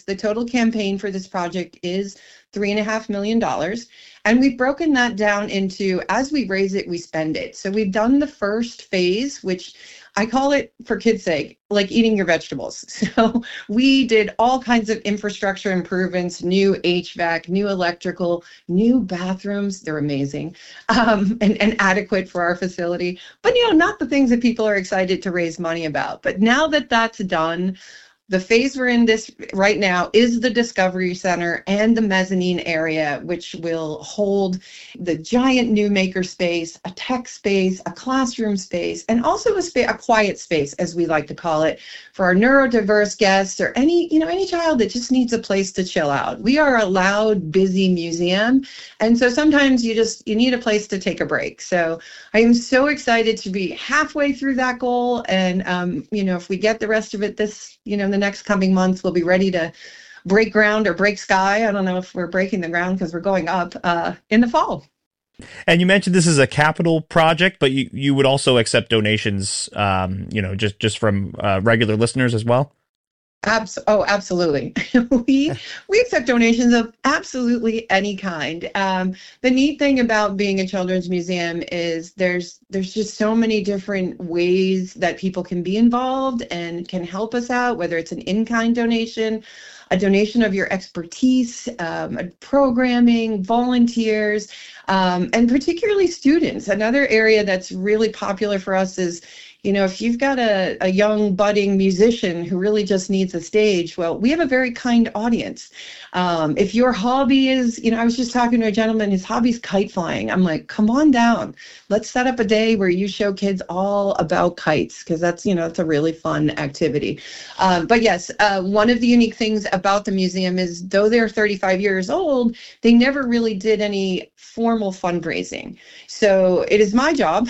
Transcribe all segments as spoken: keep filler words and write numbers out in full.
is the total campaign for this project is three and a half million dollars. And we've broken that down into, as we raise it, we spend it. So we've done the first phase, which I call it, for kids' sake, like eating your vegetables. So we did all kinds of infrastructure improvements, new H V A C, new electrical, new bathrooms. They're amazing, um, and, and adequate for our facility. But, you know, not the things that people are excited to raise money about. But now that that's done, the phase we're in this right now is the Discovery Center and the mezzanine area, which will hold the giant new maker space, a tech space, a classroom space, and also a, spa- a quiet space, as we like to call it, for our neurodiverse guests or any, you know, any child that just needs a place to chill out. We are a loud, busy museum, and so sometimes you just you need a place to take a break. So I am so excited to be halfway through that goal, and um, you know, if we get the rest of it this, you know, in the next coming months, we'll be ready to break ground or break sky. I don't know if we're breaking the ground because we're going up uh, in the fall. And you mentioned this is a capital project, but you, you would also accept donations, um, you know, just, just from uh, regular listeners as well? Abs- oh, absolutely. we we accept donations of absolutely any kind. Um, the neat thing about being a children's museum is there's there's just so many different ways that people can be involved and can help us out, whether it's an in-kind donation, a donation of your expertise, um, programming, volunteers, um, and particularly students. Another area that's really popular for us is, you know, if you've got a, a young budding musician who really just needs a stage, well, we have a very kind audience. Um, if your hobby is, you know, I was just talking to a gentleman, his hobby's kite flying. I'm like, come on down. Let's set up a day where you show kids all about kites, because that's, you know, it's a really fun activity. Um, but yes, uh, one of the unique things about the museum is, though they're thirty-five years old, they never really did any formal fundraising. So it is my job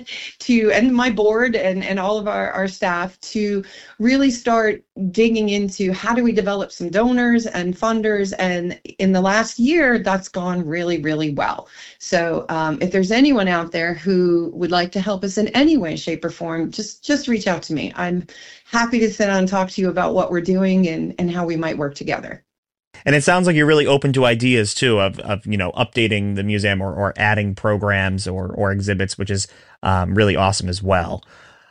to, and my board and, and all of our, our staff, to really start digging into how do we develop some donors and funders. And in the last year, that's gone really, really well. So um, if there's anyone out there who would like to help us in any way, shape, or form, just, just reach out to me. I'm happy to sit down and talk to you about what we're doing and, and how we might work together. And it sounds like you're really open to ideas too of, of you know, updating the museum or, or adding programs or, or exhibits, which is um, really awesome as well.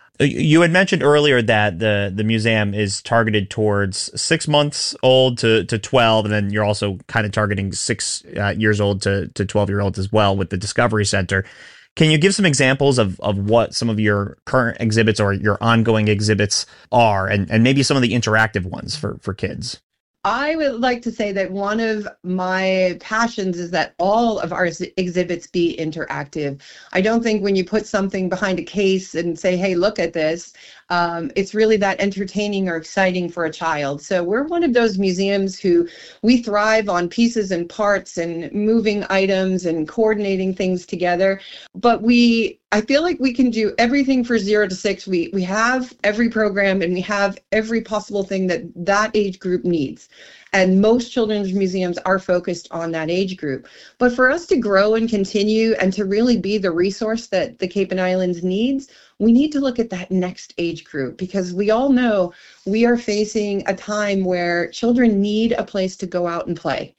You had mentioned earlier that the, the museum is targeted towards six months old to, to twelve, and then you're also kind of targeting six uh, years old to, to twelve year olds as well with the Discovery Center. Can you give some examples of, of what some of your current exhibits or your ongoing exhibits are, and, and maybe some of the interactive ones for, for kids? I would like to say that one of my passions is that all of our exhibits be interactive. I don't think when you put something behind a case and say, hey, look at this, um, it's really that entertaining or exciting for a child. So we're one of those museums who we thrive on pieces and parts and moving items and coordinating things together. But we I feel like we can do everything for zero to six. We we have every program and we have every possible thing that that age group needs. And most children's museums are focused on that age group. But for us to grow and continue and to really be the resource that the Cape and Islands needs, we need to look at that next age group, because we all know we are facing a time where children need a place to go out and play.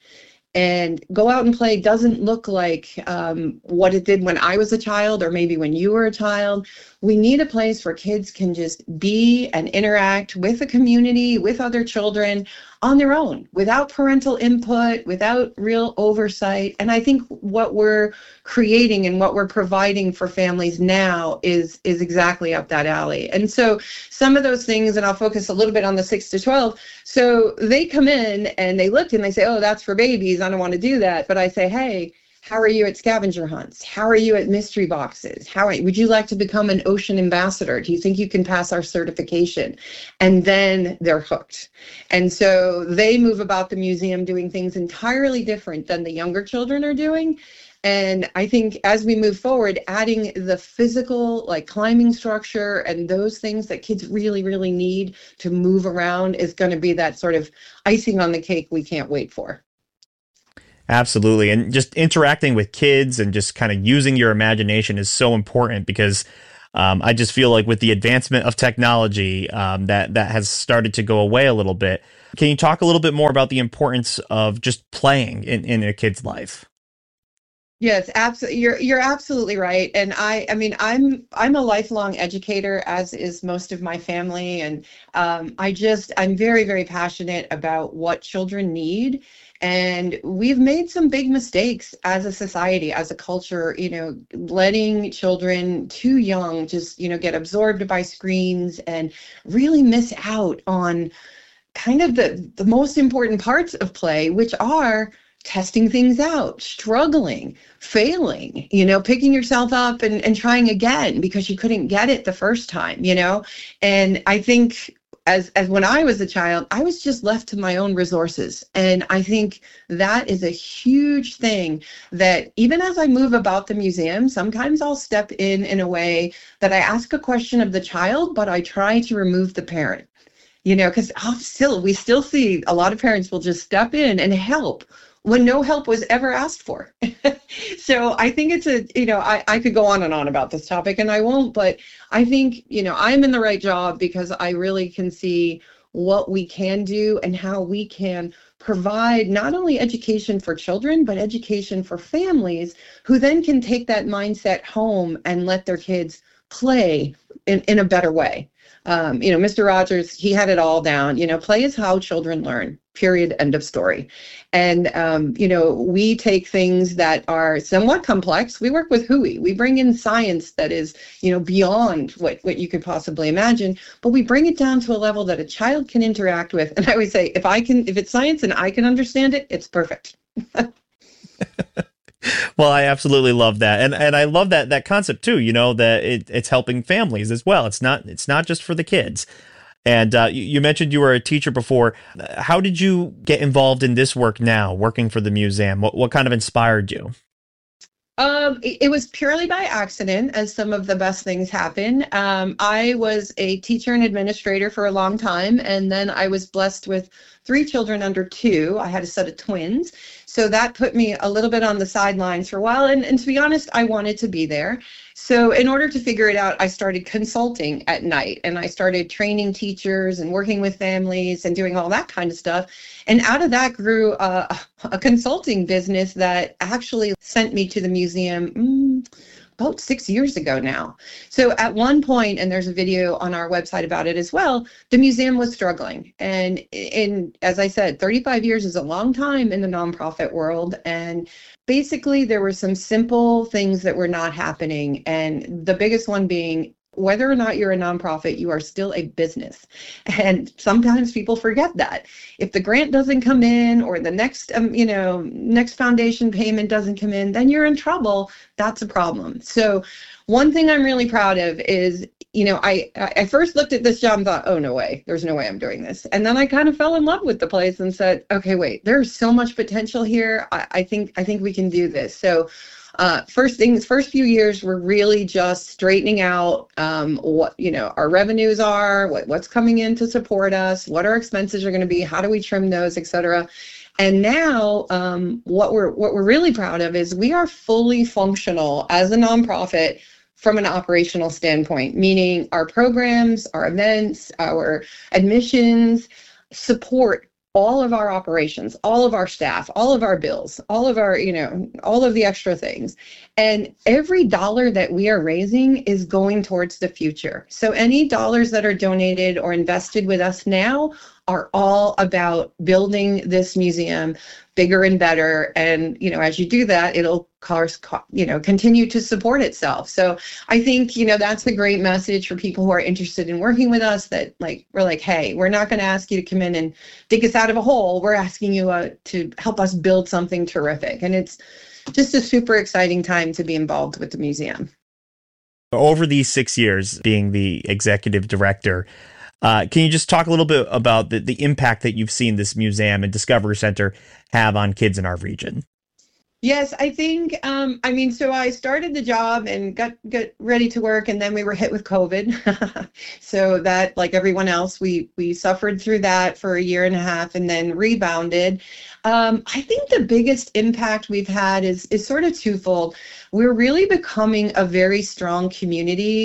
And go out and play doesn't look like um, what it did when I was a child, or maybe when you were a child. We need a place where kids can just be and interact with the community, with other children on their own, without parental input, without real oversight. And I think what we're creating and what we're providing for families now is, is exactly up that alley. And so some of those things, and I'll focus a little bit on the six to twelve. So they come in and they look and they say, oh, that's for babies. I don't want to do that. But I say, hey, how are you at scavenger hunts? How are you at mystery boxes? How are, would you like to become an ocean ambassador? Do you think you can pass our certification? And then they're hooked. And so they move about the museum doing things entirely different than the younger children are doing. And I think as we move forward, adding the physical, like climbing structure and those things that kids really, really need to move around is going to be that sort of icing on the cake we can't wait for. Absolutely. And just interacting with kids and just kind of using your imagination is so important, because um, I just feel like with the advancement of technology um, that that has started to go away a little bit. Can you talk a little bit more about the importance of just playing in, in a kid's life? Yes, absolutely. You're you're absolutely right. And I I mean I'm I'm a lifelong educator, as is most of my family. And um, I just I'm very, very passionate about what children need. And we've made some big mistakes as a society, as a culture, you know, letting children too young just, you know, get absorbed by screens and really miss out on kind of the, the most important parts of play, which are testing things out, struggling, failing, you know, picking yourself up and, and trying again because you couldn't get it the first time, you know. And I think as as when I was a child, I was just left to my own resources. And I think that is a huge thing that even as I move about the museum, sometimes I'll step in in a way that I ask a question of the child, but I try to remove the parent. You know, because still, we still see a lot of parents will just step in and help when no help was ever asked for. So I think it's a, you know, I, I could go on and on about this topic and I won't, but I think, you know, I'm in the right job because I really can see what we can do and how we can provide not only education for children, but education for families who then can take that mindset home and let their kids play in, in a better way. Um, you know, Mister Rogers, he had it all down. You know, play is how children learn, period, end of story. And, um, you know, we take things that are somewhat complex. We work with Hui. We bring in science that is, you know, beyond what, what you could possibly imagine, but we bring it down to a level that a child can interact with. And I always say, if I can, if it's science and I can understand it, it's perfect. Well, I absolutely love that. And and I love that that concept too, you know, that it, it's helping families as well. It's not it's not just for the kids. And uh, you, you mentioned you were a teacher before. How did you get involved in this work now, working for the museum? What what kind of inspired you? Um, it, it was purely by accident, as some of the best things happen. Um, I was a teacher and administrator for a long time, and then I was blessed with three children under two. I had a set of twins. So that put me a little bit on the sidelines for a while. And, and to be honest, I wanted to be there. So in order to figure it out, I started consulting at night and I started training teachers and working with families and doing all that kind of stuff. And out of that grew a, a consulting business that actually sent me to the museum mm, about six years ago now. So at one point, and there's a video on our website about it as well, the museum was struggling. And in, as I said, thirty-five years is a long time in the nonprofit world. And basically there were some simple things that were not happening. And the biggest one being, whether or not you're a nonprofit, you are still a business. And sometimes people forget that. If the grant doesn't come in or the next, um, you know, next foundation payment doesn't come in, then you're in trouble. That's a problem. So one thing I'm really proud of is, you know, I, I first looked at this job and thought, oh, no way, there's no way I'm doing this. And then I kind of fell in love with the place and said, okay, wait, there's so much potential here. I, I think I think we can do this. So Uh, first things, first few years, we're really just straightening out um, what, you know, our revenues are, what, what's coming in to support us, what our expenses are going to be, how do we trim those, et cetera. And now um, what we're what we're really proud of is we are fully functional as a nonprofit from an operational standpoint, meaning our programs, our events, our admissions support all of our operations, all of our staff, all of our bills, all of our, you know, all of the extra things. And every dollar that we are raising is going towards the future. So any dollars that are donated or invested with us now are all about building this museum bigger and better. And, you know, as you do that, it'll, course, you know, continue to support itself. So I think, you know, that's a great message for people who are interested in working with us, that like, we're like, hey, we're not going to ask you to come in and dig us out of a hole. We're asking you uh, to help us build something terrific. And it's just a super exciting time to be involved with the museum. Over these six years being the executive director, Uh, can you just talk a little bit about the, the impact that you've seen this museum and Discovery Center have on kids in our region? Yes, I think, um, I mean, so I started the job and got, got ready to work, and then we were hit with COVID. So that, like everyone else, we, we suffered through that for a year and a half and then rebounded. Um, I think the biggest impact we've had is, is sort of twofold. We're really becoming a very strong community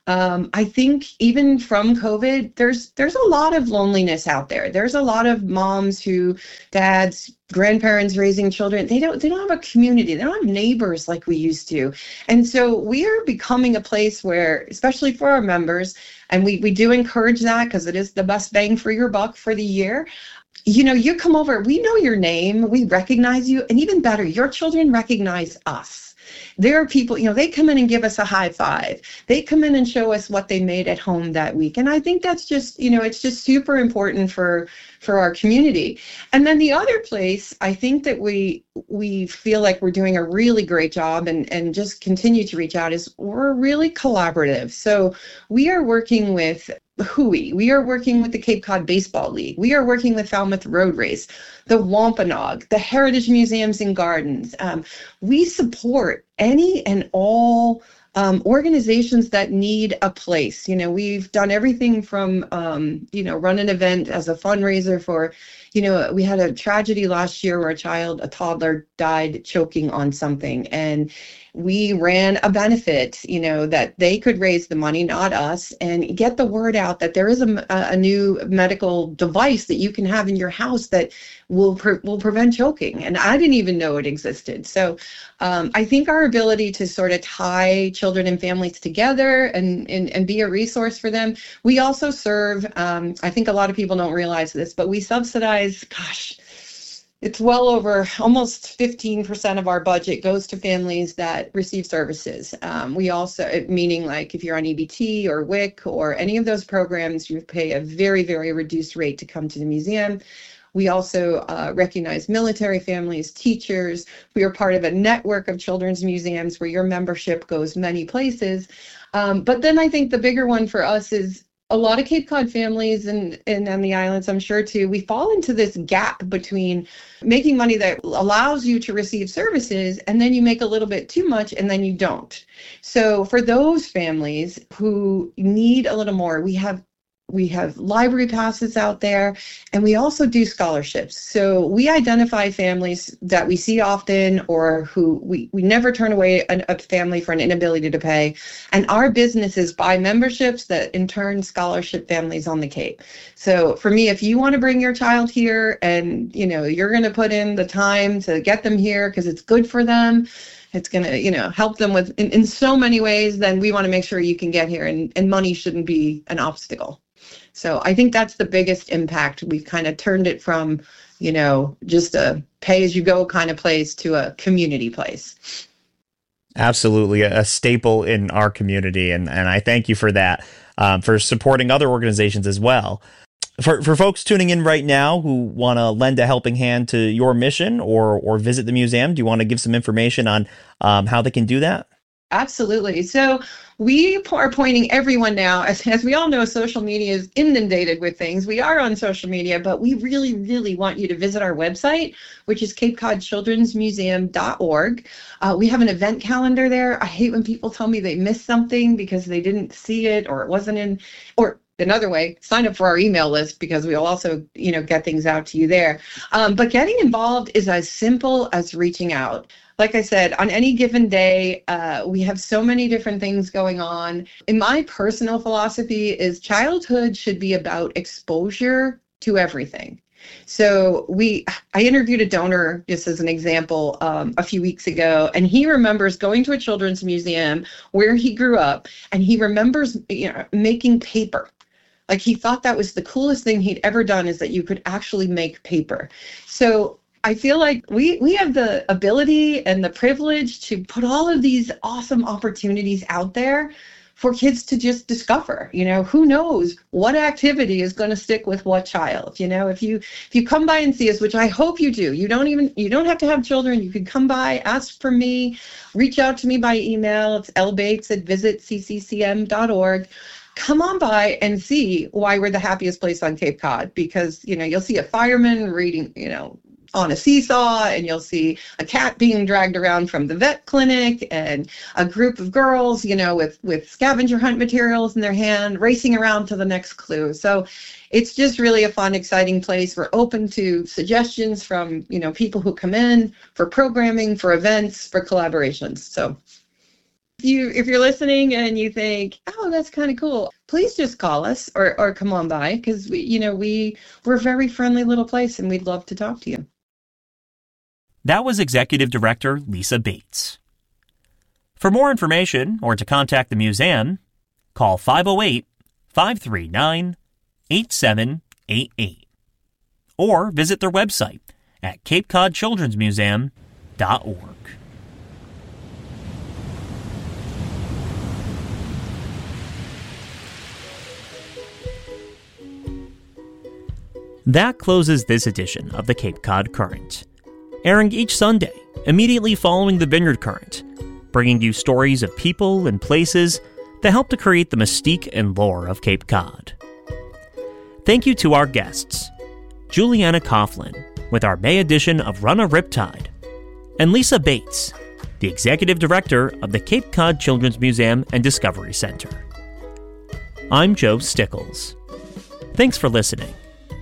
Um, I think even from COVID, there's there's a lot of loneliness out there. There's a lot of moms who, dads, grandparents raising children. They don't they don't have a community. They don't have neighbors like we used to. And so we are becoming a place where, especially for our members, and we we do encourage that because it is the best bang for your buck for the year. You know, you come over, we know your name, we recognize you, and even better, your children recognize us. There are people, you know, they come in and give us a high five. They come in and show us what they made at home that week. And I think that's just, you know, it's just super important for for our community. And then the other place, I think that we we feel like we're doing a really great job and, and just continue to reach out is we're really collaborative. So we are working with H O I. We are working with the Cape Cod Baseball League. We are working with Falmouth Road Race, the Wampanoag, the Heritage Museums and Gardens. Um, we support any and all um, organizations that need a place. You know, we've done everything from, um, you know, run an event as a fundraiser for, you know, we had a tragedy last year where a child, a toddler died choking on something. And we ran a benefit, you know, that they could raise the money, not us, and get the word out that there is a, a new medical device that you can have in your house that will pre- will prevent choking. And I didn't even know it existed. So um, I think our ability to sort of tie children and families together and, and, and be a resource for them. We also serve, um, I think a lot of people don't realize this, but we subsidize, gosh, it's well over almost fifteen percent of our budget goes to families that receive services. Um, we also, meaning like if you're on E B T or W I C or any of those programs, you pay a very, very reduced rate to come to the museum. We also uh, recognize military families, teachers. We are part of a network of children's museums where your membership goes many places. Um, but then I think the bigger one for us is a lot of Cape Cod families and, and on the islands, I'm sure too, we fall into this gap between making money that allows you to receive services and then you make a little bit too much and then you don't. So for those families who need a little more, we have We have library passes out there, and we also do scholarships. So we identify families that we see often or who we, we never turn away a, a family for an inability to pay. And our business is buy memberships that in turn scholarship families on the Cape. So for me, if you want to bring your child here and, you know, you're going to put in the time to get them here because it's good for them, it's going to, you know, help them with in, in so many ways, then we want to make sure you can get here, and, and money shouldn't be an obstacle. So I think that's the biggest impact. We've kind of turned it from, you know, just a pay-as-you-go kind of place to a community place. Absolutely, a staple in our community, and, and I thank you for that, um, for supporting other organizations as well. For for folks tuning in right now who want to lend a helping hand to your mission or or visit the museum, do you want to give some information on um, how they can do that? Absolutely. So we are pointing everyone now, as, as we all know, social media is inundated with things. We are on social media, but we really, really want you to visit our website, which is cape cod children's museum dot org. Uh, we have an event calendar there. I hate when people tell me they missed something because they didn't see it or it wasn't in, or another way, sign up for our email list because we'll also, you know, get things out to you there. Um, but getting involved is as simple as reaching out. Like I said, on any given day, uh, we have so many different things going on. And my personal philosophy is childhood should be about exposure to everything. So we, I interviewed a donor, just as an example, um, a few weeks ago, and he remembers going to a children's museum where he grew up, and he remembers, you know, making paper. Like he thought that was the coolest thing he'd ever done, is that you could actually make paper. So I feel like we, we have the ability and the privilege to put all of these awesome opportunities out there for kids to just discover. You know, who knows what activity is going to stick with what child. You know, if you if you come by and see us, which I hope you do, you don't even you don't have to have children. You can come by, ask for me, reach out to me by email. It's l bates at visit c c c m dot org. Come on by and see why we're the happiest place on Cape Cod, because, you know, you'll see a fireman reading, you know, on a seesaw, and you'll see a cat being dragged around from the vet clinic, and a group of girls, you know, with, with scavenger hunt materials in their hand, racing around to the next clue. So it's just really a fun, exciting place. We're open to suggestions from, you know, people who come in for programming, for events, for collaborations. So If you if you're listening and you think, oh, that's kind of cool, please just call us or or come on by, because we, you know, we we're a very friendly little place and we'd love to talk to you. That was Executive Director Lisa Bates. For more information or to contact the museum, call five oh eight, five three nine, eight seven eight eight or visit their website at cape cod children's museum dot org. That closes this edition of the Cape Cod Current, airing each Sunday immediately following the Vineyard Current, bringing you stories of people and places that help to create the mystique and lore of Cape Cod. Thank you to our guests, Juliana Coughlin, with our May edition of Run a Riptide, and Lisa Bates, the Executive Director of the Cape Cod Children's Museum and Discovery Center. I'm Joe Stickles. Thanks for listening.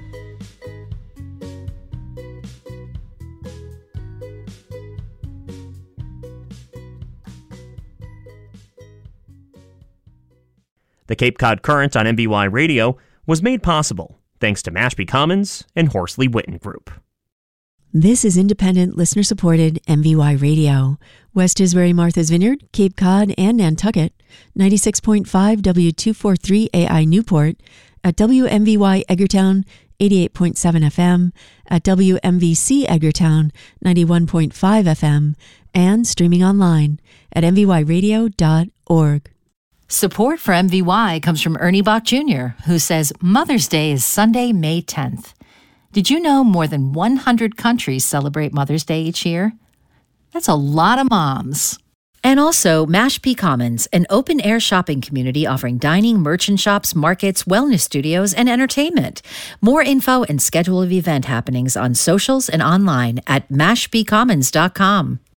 The Cape Cod Current on M B Y Radio was made possible thanks to Mashpee Commons and Horsley Witten Group. This is independent, listener-supported M V Y Radio. West Tisbury, Martha's Vineyard, Cape Cod, and Nantucket, ninety-six point five W two forty-three A I Newport, at W M V Y Edgartown, eighty-eight point seven F M, at W M V C Edgartown, ninety-one point five F M, and streaming online at m v y radio dot org. Support for M V Y comes from Ernie Bach Junior, who says Mother's Day is Sunday, May tenth. Did you know more than one hundred countries celebrate Mother's Day each year? That's a lot of moms. And also Mashpee Commons, an open-air shopping community offering dining, merchant shops, markets, wellness studios, and entertainment. More info and schedule of event happenings on socials and online at mashpee commons dot com.